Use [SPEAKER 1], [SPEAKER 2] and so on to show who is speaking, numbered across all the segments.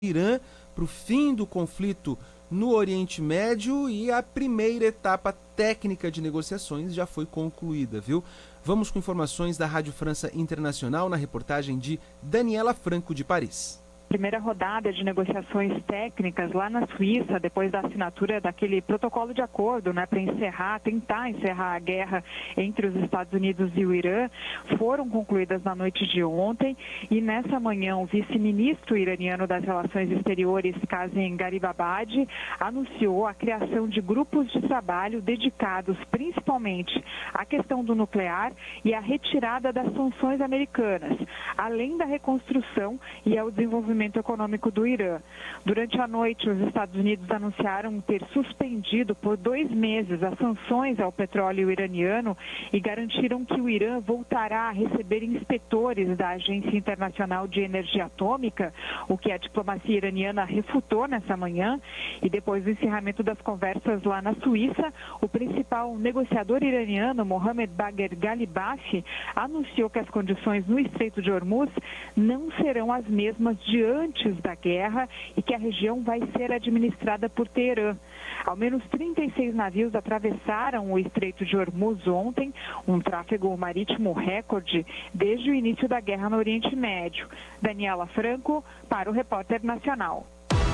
[SPEAKER 1] Irã para o fim do conflito no Oriente Médio e a primeira etapa técnica de negociações já foi concluída, viu? Vamos com informações da Rádio França Internacional na reportagem de Daniela Franco de Paris.
[SPEAKER 2] Primeira rodada de negociações técnicas lá na Suíça, depois da assinatura daquele protocolo de acordo, para tentar encerrar a guerra entre os Estados Unidos e o Irã, foram concluídas na noite de ontem e nessa manhã o vice-ministro iraniano das Relações Exteriores, Kazem Garibabad, anunciou a criação de grupos de trabalho dedicados principalmente à questão do nuclear e à retirada das sanções americanas, além da reconstrução e ao desenvolvimento econômico do Irã. Durante a noite, os Estados Unidos anunciaram ter suspendido por 2 meses as sanções ao petróleo iraniano e garantiram que o Irã voltará a receber inspetores da Agência Internacional de Energia Atômica, o que a diplomacia iraniana refutou nessa manhã. E depois do encerramento das conversas lá na Suíça, o principal negociador iraniano, Mohammad Bagher Ghalibaf, anunciou que as condições no Estreito de Hormuz não serão as mesmas de antes da guerra e que a região vai ser administrada por Teherã. Ao menos 36 navios atravessaram o Estreito de Hormuz ontem, um tráfego marítimo recorde desde o início da guerra no Oriente Médio. Daniela Franco, para o Repórter Nacional.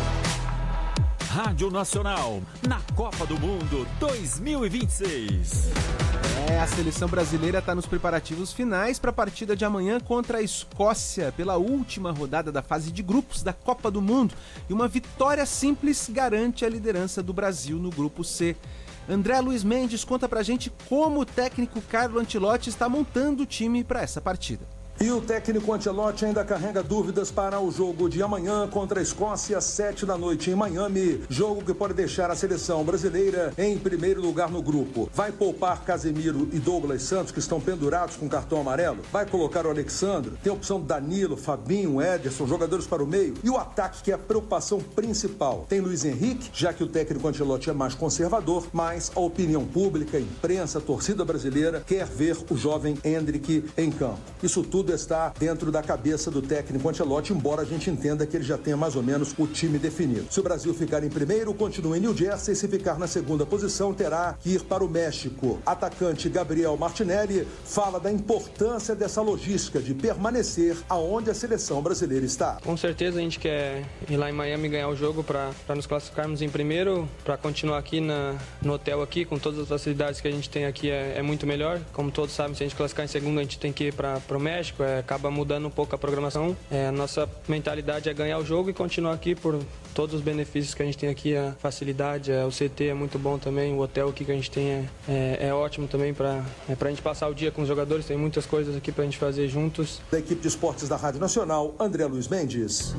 [SPEAKER 3] Rádio Nacional, na Copa do Mundo 2026.
[SPEAKER 1] A seleção brasileira está nos preparativos finais para a partida de amanhã contra a Escócia, pela última rodada da fase de grupos da Copa do Mundo. E uma vitória simples garante a liderança do Brasil no grupo C. André Luiz Mendes conta pra gente como o técnico Carlo Ancelotti está montando o time para essa partida.
[SPEAKER 4] E o técnico Ancelotti ainda carrega dúvidas para o jogo de amanhã contra a Escócia, às 7 da noite em Miami. Jogo que pode deixar a seleção brasileira em primeiro lugar no grupo. Vai poupar Casemiro e Douglas Santos, que estão pendurados com cartão amarelo? Vai colocar o Alexandre? Tem a opção Danilo, Fabinho, Ederson, jogadores para o meio? E o ataque, que é a preocupação principal? Tem Luiz Henrique, já que o técnico Ancelotti é mais conservador, mas a opinião pública, a imprensa, a torcida brasileira quer ver o jovem Endrick em campo. Isso tudo está dentro da cabeça do técnico Ancelotti, embora a gente entenda que ele já tenha mais ou menos o time definido. Se o Brasil ficar em primeiro, continua em New Jersey. Se ficar na segunda posição, terá que ir para o México. Atacante Gabriel Martinelli fala da importância dessa logística de permanecer aonde a seleção brasileira está.
[SPEAKER 5] Com certeza a gente quer ir lá em Miami ganhar o jogo para nos classificarmos em primeiro, para continuar aqui no hotel aqui, com todas as facilidades que a gente tem aqui, é muito melhor. Como todos sabem, se a gente classificar em segundo, a gente tem que ir para o México. Acaba mudando um pouco a programação. A nossa mentalidade é ganhar o jogo e continuar aqui por todos os benefícios que a gente tem aqui, a facilidade, o CT é muito bom também, o hotel aqui que a gente tem é ótimo também para a gente passar o dia com os jogadores, tem muitas coisas aqui para a gente fazer juntos.
[SPEAKER 4] Da equipe de esportes da Rádio Nacional, André Luiz Mendes.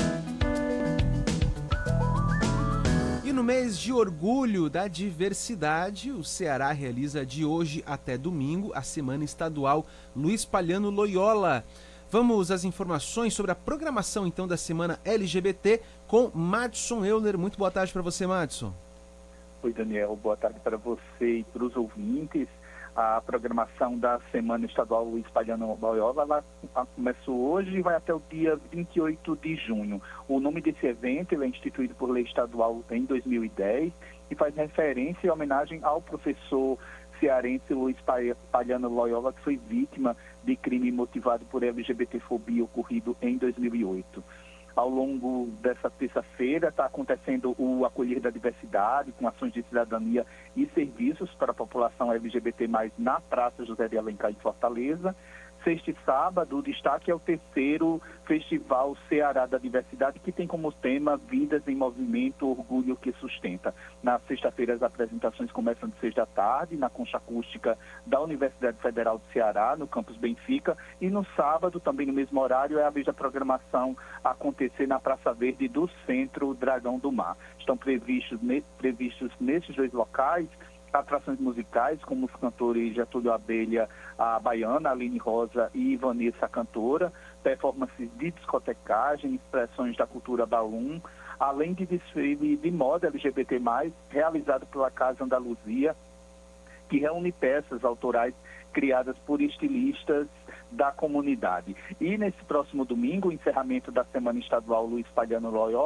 [SPEAKER 1] E no mês de orgulho da diversidade, o Ceará realiza de hoje até domingo a Semana Estadual Luiz Palhano Loyola. Vamos às informações sobre a programação então da Semana LGBT com Madson Euler. Muito boa tarde para você, Madson.
[SPEAKER 6] Oi, Daniel. Boa tarde para você e para os ouvintes. A programação da Semana Estadual Luiz Palhano Loyola, ela começou hoje e vai até o dia 28 de junho. O nome desse evento ele é instituído por lei estadual em 2010 e faz referência e homenagem ao professor cearense Luiz Palhano Loyola, que foi vítima de crime motivado por LGBTfobia ocorrido em 2008. Ao longo dessa terça-feira está acontecendo o Acolher da Diversidade, com ações de cidadania e serviços para a população LGBT+, na Praça José de Alencar, em Fortaleza. Sexta e sábado, o destaque é o terceiro Festival Ceará da Diversidade, que tem como tema Vidas em Movimento, Orgulho que Sustenta. Na sexta-feira, as apresentações começam de 6 da tarde, na Concha Acústica da Universidade Federal do Ceará, no campus Benfica. E no sábado, também no mesmo horário, é a vez da programação acontecer na Praça Verde do Centro Dragão do Mar. Estão previstos nesses dois locais atrações musicais, como os cantores Getúlio Abelha, a baiana, Aline Rosa e Vanessa, a cantora, performances de discotecagem, expressões da cultura balloon, além de desfile de moda LGBT+, realizado pela Casa Andaluzia, que reúne peças autorais criadas por estilistas da comunidade. E nesse próximo domingo, o encerramento da Semana Estadual Luiz Palhano Loyola,